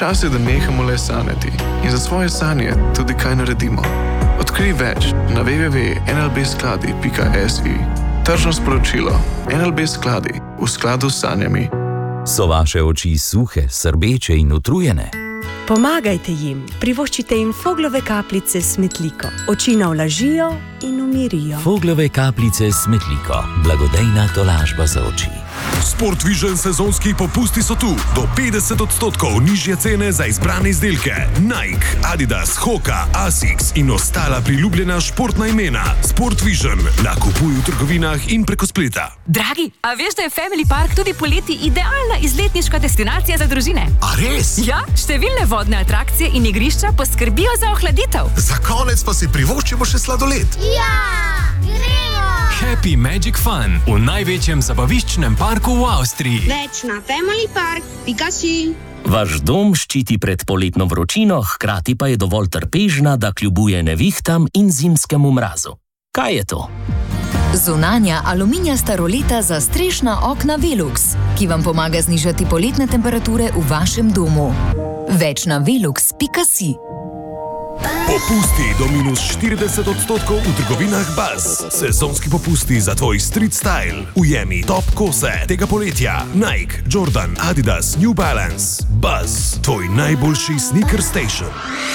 Čas je, da nehamo le sanjati in za svoje sanje tudi kaj naredimo. Odkrij več na www.nlbskladi.si. Tržno sporočilo. NLB skladi v skladu s sanjami. So vaše oči suhe, srbeče in utrujene? Pomagajte jim, privoščite jim Foglove kapljice s Smetliko. Oči navlažijo in umirijo. Foglove kapljice s Smetliko. Blagodejna tolažba za oči. Sport Vision sezonski popusti so tu. Do 50% nižje cene za izbrane izdelke. Nike, Adidas, Hoka, Asics in ostala priljubljena športna imena. Sport Vision nakupuj v trgovinah in preko spleta. Dragi, a veš, da je Family Park tudi poleti idealna izletniška destinacija za družine? A res? Ja, številne vodne atrakcije in igrišča poskrbijo za ohladitev. Za konec pa si privoščimo še sladoled. Ja, gremo! Happy Magic Fun v največjem zabaviščnem parku v Avstriji. Več na familypark.si. Vaš dom ščiti pred poletno vročino, hkrati pa je dovolj trpežna, da kljubuje nevihtam in zimskemu mrazu. Kaj je to? Zunanja aluminijasta roleta za strešna okna Velux, ki vam pomaga znižati poletne temperature v vašem domu. Več na velux.si. Popusti do -40% v trgovinah Buzz. Sezonski popusti za tvoj street style. Ujemi top kose tega poletja. Nike, Jordan, Adidas, New Balance. Buzz, tvoj najboljši sneaker station.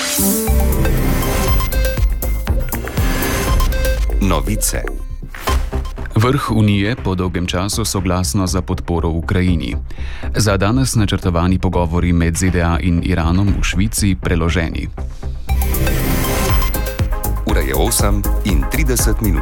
Novice. Vrh Unije po dolgem času soglasno za podporo Ukrajini. Za danes načrtovani pogovori med ZDA in Iranom v Švici preloženi. Ura je 8:30.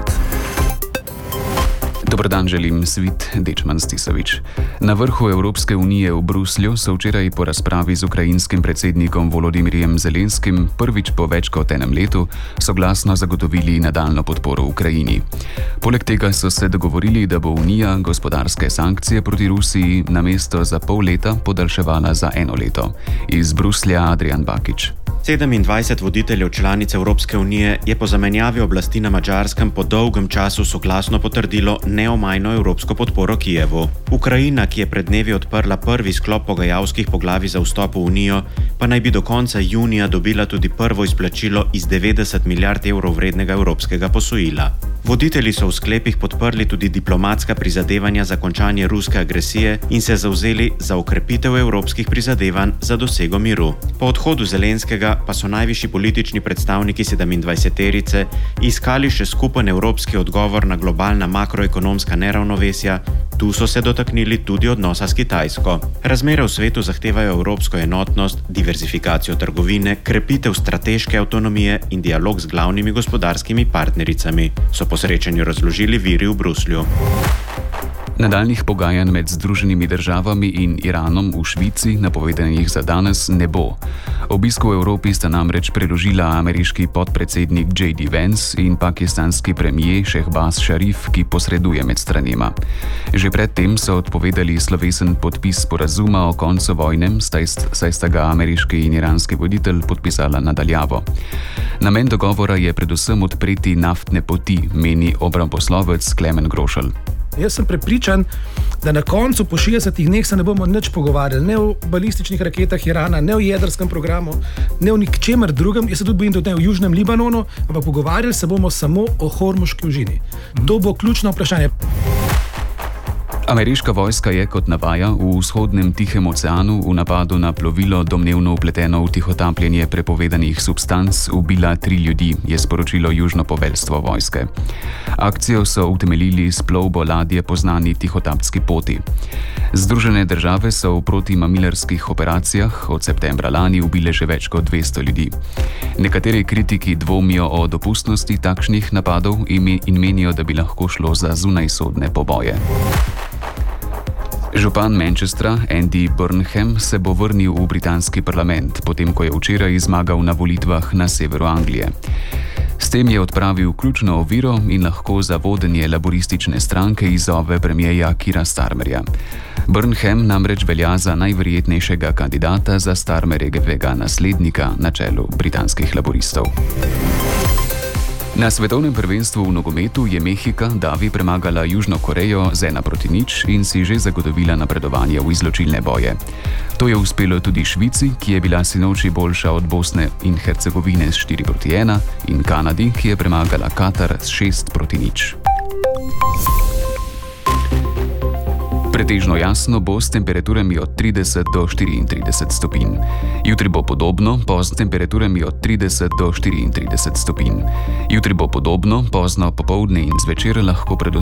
Dober dan želim, Svit Dečman Stisovič. Na vrhu Evropske unije v Bruslju so včeraj po razpravi z ukrajinskim predsednikom Volodymyrjem Zelenskim prvič po več kot enem letu soglasno zagotovili nadaljno podporo Ukrajini. Poleg tega so se dogovorili, da bo Unija gospodarske sankcije proti Rusiji namesto za pol leta podaljševala za 1 leto. Iz Bruslja Adrian Bakič. 27 voditeljev članic Evropske unije je po zamenjavi oblasti na Madžarskem po dolgem času soglasno potrdilo neomajno evropsko podporo Kijevu. Ukrajina, ki je pred dnevi odprla prvi sklop pogajalskih poglavij za vstop v Unijo, pa naj bi do konca junija dobila tudi prvo izplačilo iz 90 milijard evrov vrednega evropskega posojila. Voditelji so v sklepih podprli tudi diplomatska prizadevanja za končanje ruske agresije in se zavzeli za okrepitev evropskih prizadevanj za dosego miru. Po odhodu Zelenskega pa so najvišji politični predstavniki 27-terice iskali še skupen evropski odgovor na globalna makroekonomska neravnovesja. Tu so se dotaknili tudi odnosa s Kitajsko. Razmere v svetu zahtevajo evropsko enotnost, diverzifikacijo trgovine, krepitev strateške avtonomije in dialog z glavnimi gospodarskimi partnericami, so po srečanju razložili viri v Bruslju. Nadaljnih pogajanj med Združenimi državami in Iranom v Švici, napovedanih za danes, ne bo. Obisk v Evropi sta namreč preložila ameriški podpredsednik J.D. Vance in pakistanski premier Shehbaz Sharif, ki posreduje med stranima. Že predtem so odpovedali slovesen podpis sporazuma o koncu vojne, saj sta ga ameriški in iranski voditelj podpisala nadaljavo. Namen dogovora je predvsem odpreti naftne poti, meni obramboslovec Klemen Grošelj. Jaz sem prepričan, da na koncu po 60 dneh se ne bomo nič pogovarjali, ne o balističnih raketah Irana, ne o jedrskem programu, ne o ničemer drugem. Jaz se tudi bojim, da ne o Južnem Libanonu, ampak pogovarjali se bomo samo o Hormuški ožini. To bo ključno vprašanje. Ameriška vojska je, kot navaja, v vzhodnem Tihem oceanu v napadu na plovilo domnevno vpleteno v tihotapljenje prepovedanih substanc ubila 3 ljudi, je sporočilo južno poveljstvo vojske. Akcijo so utemeljili s plovbo ladje po znani tihotapski poti. Združene države so v protimamilarskih operacijah od septembra lani ubile že več kot 200 ljudi. Nekateri kritiki dvomijo o dopustnosti takšnih napadov in menijo, da bi lahko šlo za zunajsodne poboje. Župan Manchestra Andy Burnham se bo vrnil v britanski parlament, potem ko je včeraj zmagal na volitvah na severu Anglije. S tem je odpravil ključno oviro in lahko za vodenje laboristične stranke izzove premierja Keira Starmerja. Burnham namreč velja za najverjetnejšega kandidata za Starmerjevega naslednika na čelu britanskih laboristov. Na svetovnem prvenstvu v nogometu je Mehika davi premagala Južno Korejo z 1-0 in si že zagotovila napredovanje v izločilne boje. To je uspelo tudi Švici, ki je bila sinoči boljša od Bosne in Hercegovine s 4-1 in Kanadi, ki je premagala Katar s 6-0. Pretežno jasno bo s temperaturami od 30 do 34 stopinj. Jutri bo podobno, pozno s temperaturami od 30 do 34 stopinj. Jutri bo podobno, pozno popoldne in zvečer lahko predvsem